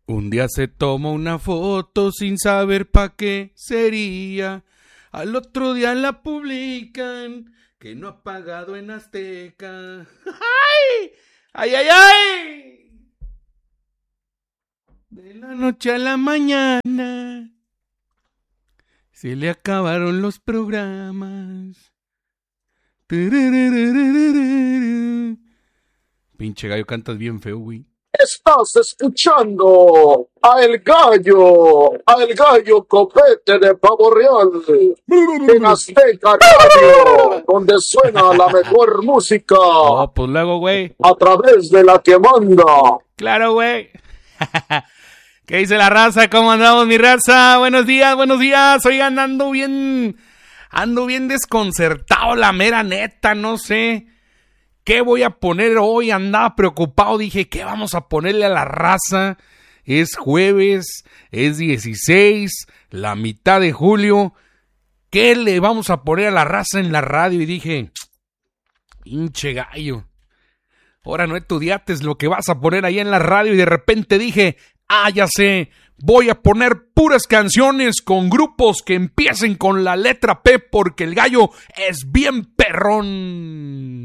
Un día se toma una foto sin saber pa' qué sería. Al otro día la publican que no ha pagado en Azteca. ¡Ay! ¡Ay, ay, ay! De la noche a la mañana se le acabaron los programas. Pinche gallo, cantas bien feo, güey. Estás escuchando a El Gallo Copete de Pavo Real, en Azteca Radio, donde suena la mejor música, Oh, pues luego, güey. a través de la que manda. Claro, güey. ¿Qué dice la raza? ¿Cómo andamos, mi raza? Buenos días, buenos días. Oigan, ando bien desconcertado, la mera neta, no sé. ¿Qué voy a poner hoy? Andaba preocupado, dije, ¿qué vamos a ponerle a la raza? Es jueves, es 16, la mitad de julio. ¿Qué le vamos a poner a la raza en la radio? Y dije, pinche gallo, ahora no estudiates lo que vas a poner ahí en la radio. Y de repente dije, ya sé, voy a poner puras canciones con grupos que empiecen con la letra P porque el gallo es bien perrón.